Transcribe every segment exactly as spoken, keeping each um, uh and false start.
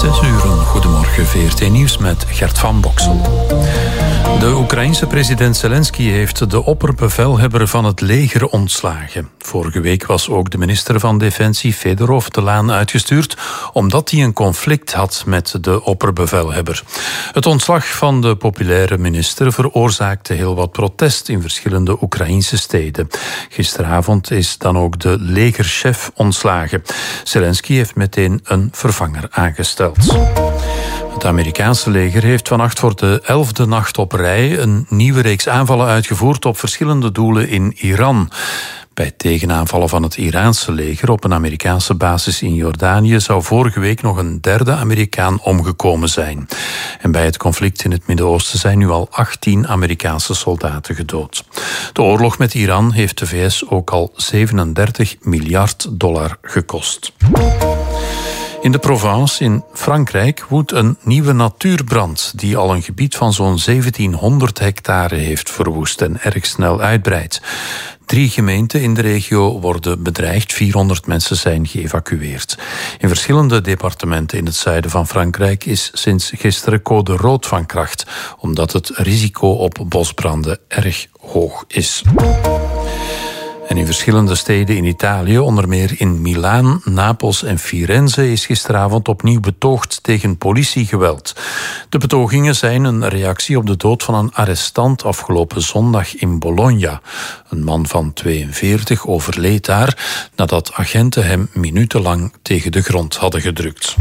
Zes uur, een goedemorgen, V R T Nieuws met Gert van Boksel. De Oekraïense president Zelensky heeft de opperbevelhebber van het leger ontslagen. Vorige week was ook de minister van Defensie Fedorov de laan uitgestuurd, omdat hij een conflict had met de opperbevelhebber. Het ontslag van de populaire minister veroorzaakte heel wat protest in verschillende Oekraïense steden. Gisteravond is dan ook de legerchef ontslagen. Zelensky heeft meteen een vervanger aangesteld. Het Amerikaanse leger heeft vannacht voor de elfde nacht op rij een nieuwe reeks aanvallen uitgevoerd op verschillende doelen in Iran. Bij tegenaanvallen van het Iraanse leger op een Amerikaanse basis in Jordanië zou vorige week nog een derde Amerikaan omgekomen zijn. En bij het conflict in het Midden-Oosten zijn nu al achttien Amerikaanse soldaten gedood. De oorlog met Iran heeft de V S ook al zevenendertig miljard dollar gekost. In de Provence in Frankrijk woedt een nieuwe natuurbrand die al een gebied van zo'n zeventienhonderd hectare heeft verwoest en erg snel uitbreidt. Drie gemeenten in de regio worden bedreigd, vierhonderd mensen zijn geëvacueerd. In verschillende departementen in het zuiden van Frankrijk is sinds gisteren code rood van kracht, omdat het risico op bosbranden erg hoog is. En in verschillende steden in Italië, onder meer in Milaan, Napels en Firenze, is gisteravond opnieuw betoogd tegen politiegeweld. De betogingen zijn een reactie op de dood van een arrestant afgelopen zondag in Bologna. Een man van tweeënveertig overleed daar nadat agenten hem minutenlang tegen de grond hadden gedrukt.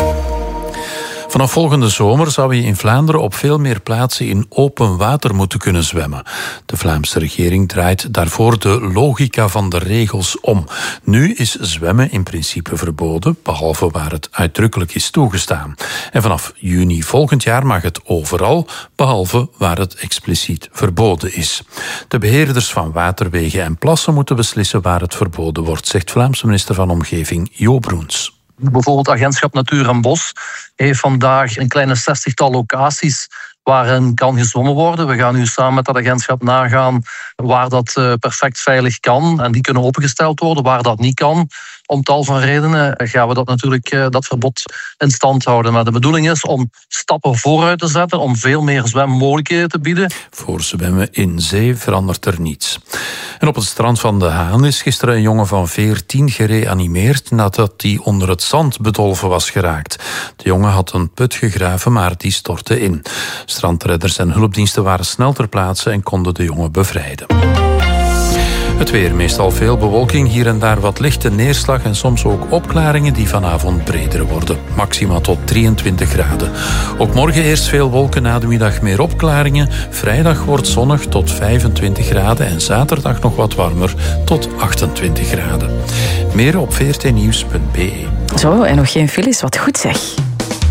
Vanaf volgende zomer zou je in Vlaanderen op veel meer plaatsen in open water moeten kunnen zwemmen. De Vlaamse regering draait daarvoor de logica van de regels om. Nu is zwemmen in principe verboden, behalve waar het uitdrukkelijk is toegestaan. En vanaf juni volgend jaar mag het overal, behalve waar het expliciet verboden is. De beheerders van waterwegen en plassen moeten beslissen waar het verboden wordt, zegt Vlaamse minister van Omgeving Jo Broens. Bijvoorbeeld Agentschap Natuur en Bos heeft vandaag een kleine zestigtal locaties waarin kan gezwommen worden. We gaan nu samen met dat agentschap nagaan waar dat perfect veilig kan. En die kunnen opengesteld worden. Waar dat niet kan, om tal van redenen, gaan we dat natuurlijk dat verbod in stand houden. Maar de bedoeling is om stappen vooruit te zetten, om veel meer zwemmogelijkheden te bieden. Voor zwemmen in zee verandert er niets. En op het strand van De Haan is gisteren een jongen van veertien gereanimeerd nadat hij onder het zand bedolven was geraakt. De jongen had een put gegraven, maar die stortte in. Strandredders en hulpdiensten waren snel ter plaatse en konden de jongen bevrijden. Het weer, meestal veel bewolking, hier en daar wat lichte neerslag en soms ook opklaringen die vanavond breder worden. Maxima tot drieëntwintig graden. Ook morgen eerst veel wolken, na de middag meer opklaringen. Vrijdag wordt zonnig tot vijfentwintig graden en zaterdag nog wat warmer tot achtentwintig graden. Meer op v r t nieuws punt b e. Zo, en nog geen files, wat goed zeg.